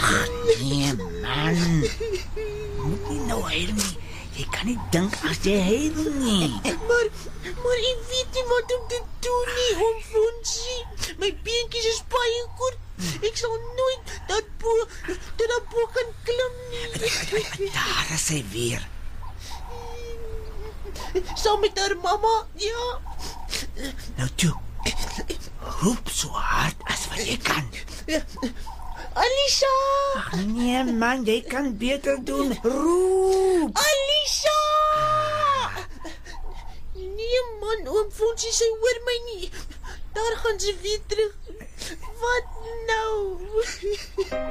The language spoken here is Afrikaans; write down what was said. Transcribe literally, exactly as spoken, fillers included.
Ag nee man. Moet nie nou huil nie. Jy kan nie dink as jy huil nie. Maar, maar ek weet nie wat om te doen nie, Oom Fonsie. My beentjies is baie kort. Ek sal nooit dat bo, tot dat bo kan klim nie. Daar is hy weer. Saam met haar mamma, ja. Nou toe. Roep so hard as wat jy kan. Alisha! Ag nee man, jy kan beter doen. Roep! Alisha! Nee man, Oom Fonsie, sy hoor my nie. Daar gaan sy weer terug. Wat nou?